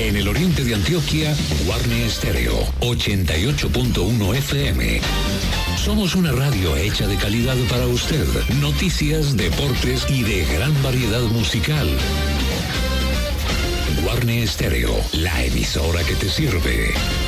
En el oriente de Antioquia, Guarne Estéreo, 88.1 FM. Somos una radio hecha de calidad para usted. Noticias, deportes y de gran variedad musical. Guarne Estéreo, la emisora que te sirve.